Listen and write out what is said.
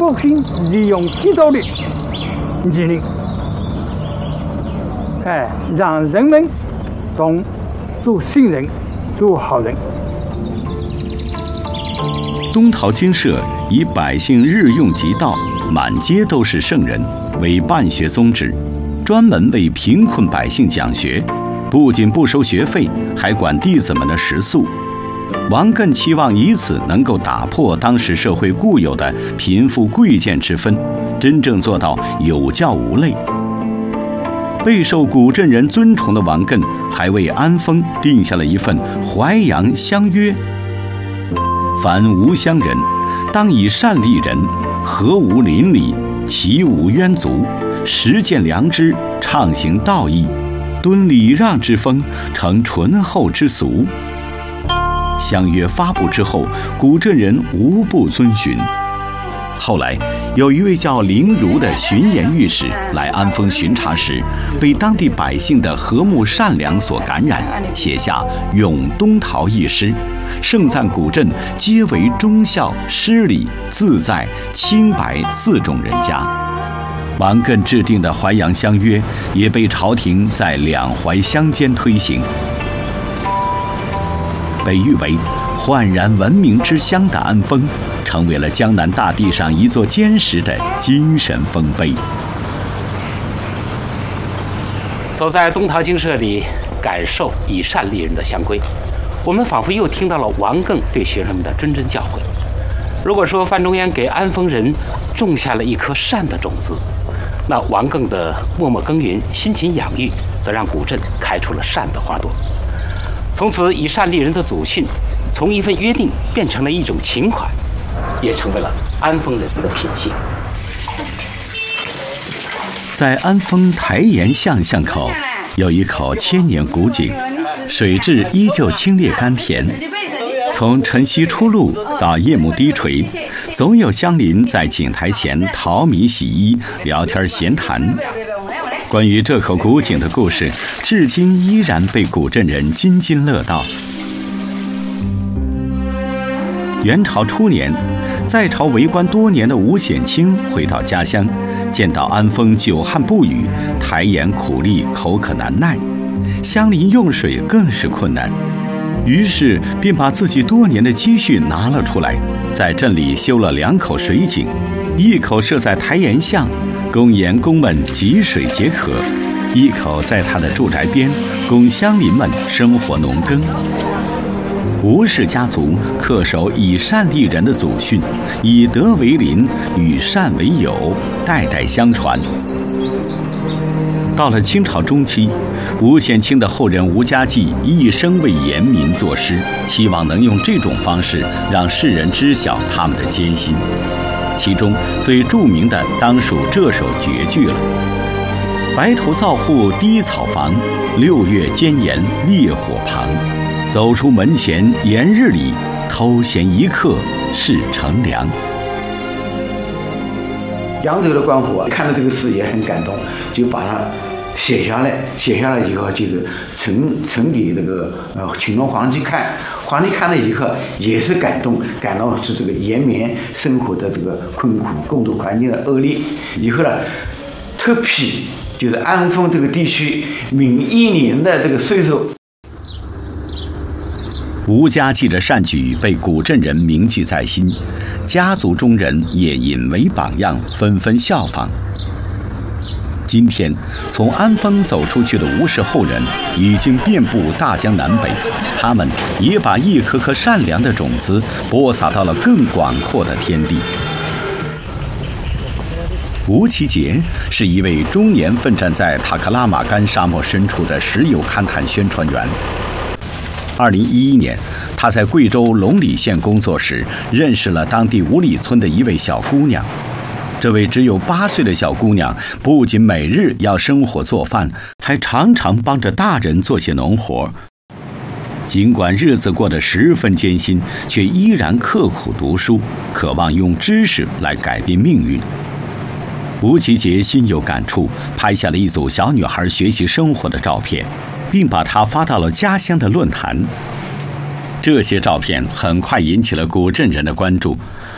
好心利用机动力毅力，让人们做新人，做好人。 东陶精舍以百姓日用即道，满街都是圣人为办学宗旨，专门为贫困百姓讲学，不仅不收学费，还管弟子们的食宿。王艮期望以此能够打破当时社会固有的贫富贵贱之分，真正做到有教无类。备受古镇人尊崇的王艮还为安丰定下了一份淮阳乡约：凡无乡人，当以善利人，和无邻里，其无冤族，实践良知，畅行道义，敦礼让之风，成淳厚之俗。乡约发布之后，古镇人无不遵循。后来，有一位叫林儒的巡盐御史来安丰巡查时，被当地百姓的和睦善良所感染，写下《咏东陶》一诗，盛赞古镇皆为忠孝、诗礼、自在、清白4种人家。王艮制定的淮阳乡约也被朝廷在两淮乡间推行。被誉为焕然文明之乡的安丰，成为了江南大地上一座坚实的精神丰碑。 走在东陶精舍里，感受以善利人的乡规，我们仿佛又听到了王艮对学生们的谆谆教诲。如果说范仲淹给安丰人种下了一颗善的种子，那王艮的默默耕耘、辛勤养育，则让古镇开出了善的花朵。从此，以善利人的祖训，从一份约定变成了一种情怀，也成为了安丰人的品性。 在安丰台沿巷巷口，有一口千年古井，水质依旧清冽甘甜。从晨曦初露到夜幕低垂，总有乡邻在井台前淘米洗衣、聊天闲谈。关于这口古井的故事，至今依然被古镇人津津乐道。元朝初年，在朝为官多年的吴显卿回到家乡，见到安丰久旱不雨，台沿苦力，口渴难耐，乡邻用水更是困难，于是便把自己多年的积蓄拿了出来，在镇里修了2口水井，一口设在台沿巷，供盐工们汲水解渴；一口在他的住宅边，供乡邻们生活农耕。吴氏家族恪守以善利人的祖训，以德为邻，与善为友，代代相传。到了清朝中期，吴显卿的后人吴家继一生为盐民作诗，期望能用这种方式让世人知晓他们的艰辛。其中最著名的当属这首绝句了：白头灶户低草房，6月煎盐烈火旁。走出门前炎日里，偷闲一刻是乘凉。 扬州的官府看到这个诗也很感动，就把它写下来以后，就是呈给那个乾隆皇帝看。皇帝看了以后也是感动是这个延绵生活的这个困苦，共同环境的恶劣。以后呢，特批就是安丰这个地区每1年的这个税收。 吴家继的善举被古镇人铭记在心，家族中人也引为榜样，纷纷效仿。今天，从安丰走出去的吴氏后人已经遍布大江南北，他们也把一颗颗善良的种子播撒到了更广阔的天地。吴其杰是一位终年奋战在塔克拉玛干沙漠深处的石油勘探宣传员。2011年，他在贵州龙里县工作时，认识了当地五里村的一位小姑娘。这位只有8岁的小姑娘，不仅每日要生火做饭，还常常帮着大人做些农活。尽管日子过得十分艰辛，却依然刻苦读书，渴望用知识来改变命运。吴其杰心有感触，拍下了一组小女孩学习生活的照片，并把它发到了家乡的论坛。这些照片很快引起了古镇人的关注，